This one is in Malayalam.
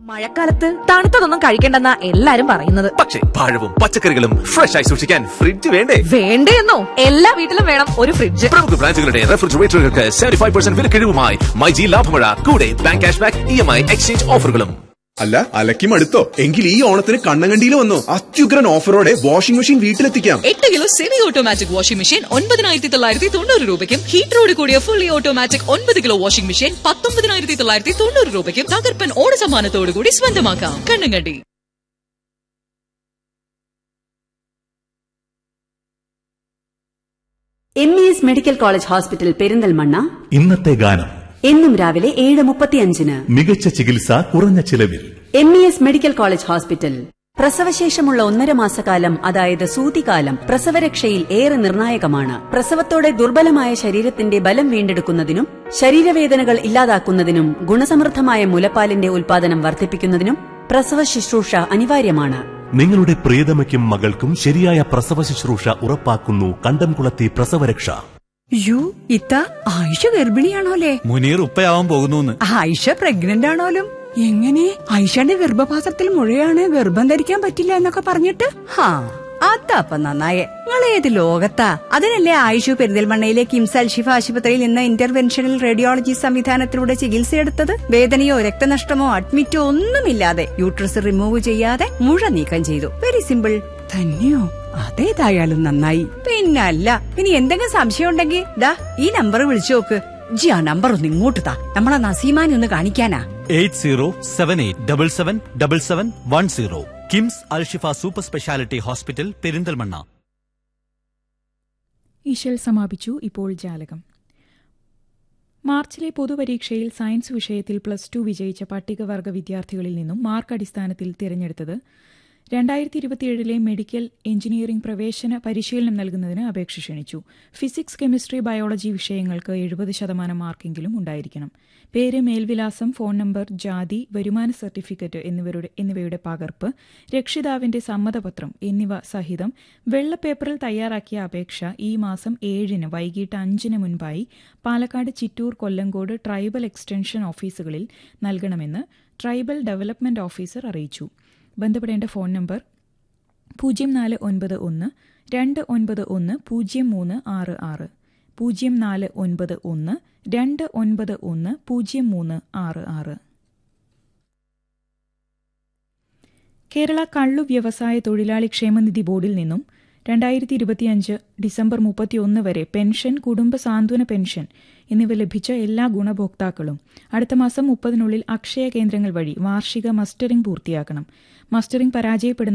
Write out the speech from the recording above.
മഴക്കാലത്ത് തണുത്തതൊന്നും കഴിക്കണ്ടെന്നാ എല്ലാരും പറയുന്നത്. പക്ഷേ പഴവും പച്ചക്കറികളും ഫ്രഷ് ആയി സൂക്ഷിക്കാൻ ഫ്രിഡ്ജ് വേണ്ടേ? വേണ്ടേന്നോ? എല്ലാ വീട്ടിലും വേണം ഒരു ഫ്രിഡ്ജ്. പ്രമുഖ ബ്രാൻഡുകളുടെ റെഫ്രിജറേറ്ററുകൾക്ക് 75% വിലക്കിഴിവുമായി മൈജി ലാഭമഴ, കൂടെ bank cash back, EMI exchange ഓഫറുകളും. അല്ല, അലക്കി മടുത്തോ? എങ്കിൽ ഈ ഓണത്തിന് കണ്ണങ്കണ്ടിയിൽ വന്നോ, അത്യുഗ്രൻ ഓഫറോടെ washing machine വീട്ടിലെത്തിക്കാം. 8 kilo semi automatic washing machine 9,990 രൂപയ്ക്കും ഹീറ്ററോട് കൂടിയ fully automatic 9 kilo washing machine 19,990 രൂപയ്ക്കും തകർപ്പൻ ഓണ സമ്മാനത്തോടുകൂടി സ്വന്തമാക്കാം. Kannankandi. MES medical college hospital Perinthalmanna. ഇന്നത്തെ ഗാനം എന്നും രാവിലെ 7:35. മികച്ച ചികിത്സ കുറഞ്ഞ ചിലവിൽ. MES medical college hospital. പ്രസവശേഷമുള്ള 1.5 മാസക്കാലം, അതായത് സൂതികാലം, പ്രസവരക്ഷയിൽ ഏറെ നിർണായകമാണ്. പ്രസവത്തോടെ ദുർബലമായ ശരീരത്തിന്റെ ബലം വീണ്ടെടുക്കുന്നതിനും ശരീരവേദനകൾ ഇല്ലാതാക്കുന്നതിനും ഗുണസമൃദ്ധമായ മുലപ്പാലിന്റെ ഉൽപാദനം വർദ്ധിപ്പിക്കുന്നതിനും പ്രസവ ശുശ്രൂഷ അനിവാര്യമാണ്. നിങ്ങളുടെ പ്രിയതമയ്ക്കും മകൾക്കും ശരിയായ പ്രസവ ശുശ്രൂഷ ഉറപ്പാക്കുന്നു കണ്ടംകുളത്തി പ്രസവരക്ഷ. ഇത്ത ആയിഷ ഗർഭിണിയാണോലേ? മുനീർ ഉപ്പയാവാൻ പോകുന്നു. ആയിഷ പ്രഗ്നന്റ് ആണോലും. എങ്ങനെ? ആയിഷയുടെ ഗർഭപാത്രത്തിൽ മുഴയാണ്, ഗർഭം ധരിക്കാൻ പറ്റില്ല എന്നൊക്കെ പറഞ്ഞിട്ട്. അതപ്പ നന്നായേ. നിങ്ങൾ ഏത് ലോകത്താ? അതിനല്ലേ ആയിഷു പെരിന്തൽമണ്ണയിലെ കിംസ് അൽഷിഫ ആശുപത്രിയിൽ നിന്ന് ഇന്റർവെൻഷണൽ റേഡിയോളജി സംവിധാനത്തിലൂടെ ചികിത്സയെടുത്തത്. വേദനയോ രക്തനഷ്ടമോ അഡ്മിറ്റോ ഒന്നുമില്ലാതെ യൂട്രസ് റിമൂവ് ചെയ്യാതെ മുഴ നീക്കം ചെയ്തു. Very simple. തന്നെയോ? അതേതായാലും നന്നായി. പിന്നല്ല, ഇനി എന്തെങ്കിലും സംശയം ഉണ്ടെങ്കിൽ ദാ ഈ നമ്പർ വിളിച്ചു നോക്ക്. ജി ആ നമ്പർ ഒന്ന് ഇങ്ങോട്ട് താ, നമ്മളെ നസീമാനെ ഒന്ന് കാണിക്കാനാ. 8078777710. KIMS Alshifa super speciality hospital Perinthalmanna. Ishal സമാപിച്ചു. ഇപ്പോൾ ജാലകം. മാർച്ചിലെ പൊതുപരീക്ഷയിൽ സയൻസ് വിഷയത്തിൽ +2 വിജയിച്ച പട്ടികവർഗ വിദ്യാർത്ഥികളിൽ നിന്നും മാർക്ക് അടിസ്ഥാനത്തിൽ തിരഞ്ഞെടുത്തത് 2027 മെഡിക്കൽ എഞ്ചിനീയറിംഗ് പ്രവേശന പരിശീലനം നൽകുന്നതിന് അപേക്ഷ ക്ഷണിച്ചു. ഫിസിക്സ്, കെമിസ്ട്രി, ബയോളജി വിഷയങ്ങൾക്ക് 70% മാർക്കെങ്കിലും ഉണ്ടായിരിക്കണം. പേര്, മേൽവിലാസം, ഫോൺ നമ്പർ, ജാതി, വരുമാന സർട്ടിഫിക്കറ്റ് എന്നിവയുടെ പകർപ്പ്, രക്ഷിതാവിന്റെ സമ്മതപത്രം എന്നിവ സഹിതം വെള്ളപ്പേപ്പറിൽ തയ്യാറാക്കിയ അപേക്ഷ ഈ മാസം 7 വൈകിട്ട് 5 മുൻപായി പാലക്കാട്, ചിറ്റൂർ, കൊല്ലങ്കോട് ട്രൈബൽ എക്സ്റ്റൻഷൻ ഓഫീസുകളിൽ നൽകണമെന്ന് ട്രൈബൽ ഡെവലപ്മെന്റ് ഓഫീസർ അറിയിച്ചു. ബന്ധപ്പെടേണ്ട ഫോൺ നമ്പർ 0491 291 0366, 0491 291 0366. കേരള കള്ളു വ്യവസായ തൊഴിലാളി ക്ഷേമനിധി ബോർഡിൽ നിന്നും 2025 ഡിസംബർ 31 വരെ പെൻഷൻ, കുടുംബ സാന്ത്വന പെൻഷൻ എന്നിവ ലഭിച്ച എല്ലാ ഗുണഭോക്താക്കളും അടുത്ത മാസം 30-നുള്ളിൽ അക്ഷയ കേന്ദ്രങ്ങൾ വഴി വാർഷിക മസ്റ്ററിംഗ് പൂർത്തിയാക്കണം. മസ്റ്ററിംഗ് പരാജയപ്പെടുന്ന